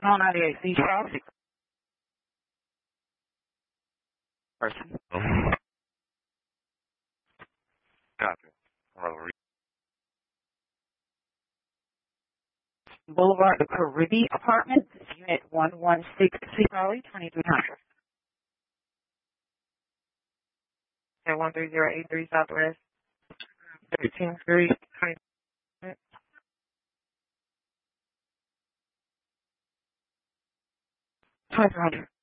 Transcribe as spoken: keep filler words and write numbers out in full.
Channel ninety-eight C traffic. Person. Copy. Hello. Boulevard, the Caribbean Apartments, Unit one one six C, Raleigh, twenty-three hundred. At one three zero eight three Southwest thirteenth Street. twenty-three hundred.